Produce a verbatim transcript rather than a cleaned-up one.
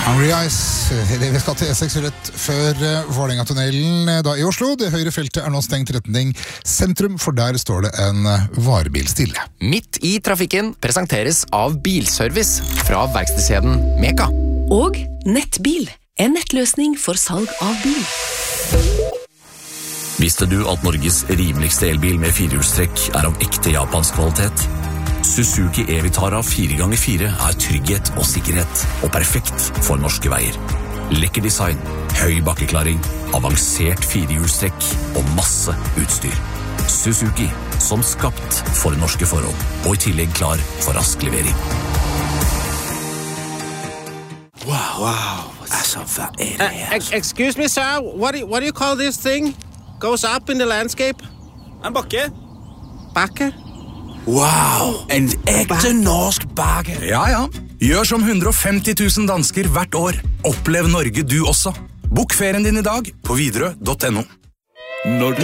Hungry Eyes, vi skal til E seks rett før Vålerenga-tunnelen da i Oslo. Det høyre feltet er nå stengt retning sentrum, for der står det en varebil stille. Midt i trafikken presenteres av Bilservice fra verkstedskjeden Meka. Og Nettbil, en nettløsning for salg av bil. Visste du at Norges rimeligste elbil med firehjulstrekk er av ekte japansk kvalitet? Suzuki E-Vitara fire ganger fire er trygghet og sikkerhet, og perfekt for norske veier. Lekker design, høy bakkeklaring, avansert firehjulstrekk og masse utstyr. Suzuki, som skapt for norske forhold, og i tillegg klar for rask levering. Wow, wow. Altså, hva er det her? Uh, excuse me, sir. What do, what do you call this thing? Goes up in the landscape? En bakke. Bakke? Wow, en ekte norsk bakke. Ja, ja. Gjør som hundre og femti tusen dansker hvert år. Opplev Norge du også. Bok ferien din i dag på Widerøe punktum no. Når du